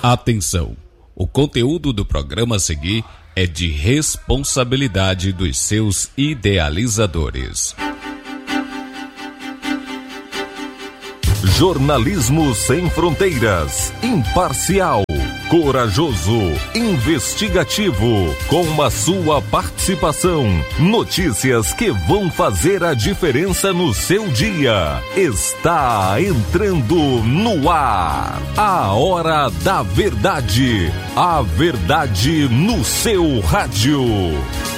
Atenção! O conteúdo do programa a seguir é de responsabilidade dos seus idealizadores. Jornalismo sem fronteiras, imparcial, corajoso, investigativo, com a sua participação. Notícias que vão fazer a diferença no seu dia. Está entrando no ar. A Hora da Verdade. A verdade no seu rádio.